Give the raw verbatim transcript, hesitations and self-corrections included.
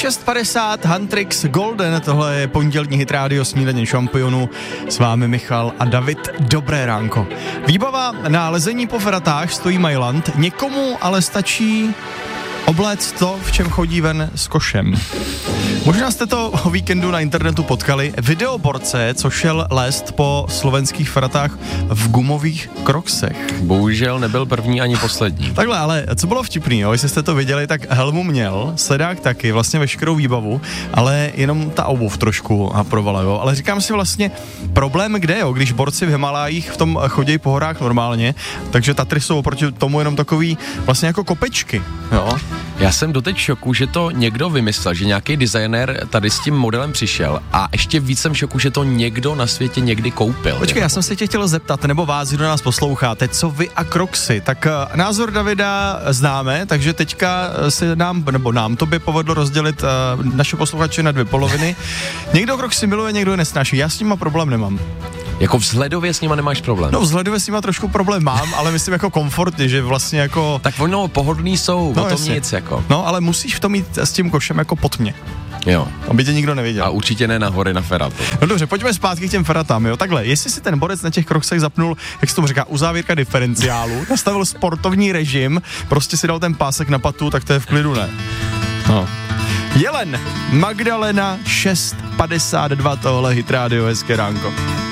šest padesát, Huntrix Golden, tohle je pondělní hit rádio Snídaně šampionů, s vámi Michal a David, dobré ránko. Výbava na lezení po vratách stojí Mailand, někomu ale stačí obléct to, v čem chodí ven s košem. Možná jste to o víkendu na internetu potkali. Videoborce, co šel lézt po slovenských fratách v gumových kroksech. Bohužel nebyl první ani poslední. Takhle, ale co bylo vtipný, jo? Jestli jste to viděli, tak helmu měl, sledák taky, vlastně veškerou výbavu, ale jenom ta obuv trošku a provala, jo. Ale říkám si vlastně, problém kde, jo, když borci v Himalájích v tom chodějí po horách normálně, takže Tatry jsou oproti tomu jenom takový vlastně jako kopečky, jo. Já jsem doteď v šoku, že to někdo vymyslel, že nějaký designér tady s tím modelem přišel a ještě víc jsem v šoku, že to někdo na světě někdy koupil. Počkej, já jsem se tě chtěl zeptat, nebo vás, kdo nás posloucháte, co vy a Crocsy, tak uh, názor Davida známe, takže teďka se nám, nebo nám tobě povedlo rozdělit uh, naše posluchače na dvě poloviny. Někdo Crocsy miluje, někdo je nesnáší, já s nima problém nemám. Jako vzhledově s nima nemáš problém? No vzhledově s nima trošku problém mám, ale myslím jako komfortně, že vlastně jako... Tak ono pohodlný jsou, no, o tom jasně. nic jako. No ale musíš v tom mít s tím košem jako pod mě. Jo. Aby tě nikdo neviděl. A určitě ne na hory na feratu. No dobře, pojďme zpátky k těm feratám, jo. Takhle, jestli si ten borec na těch Crocsech zapnul, jak se tomu říká, uzávěrka diferenciálu, nastavil sportovní režim, prostě si dal ten pásek na patu, tak to je v klidu, ne? No. Jelen, Magdalena, šest padesát dva, tohle hit rádio, hezké ránko.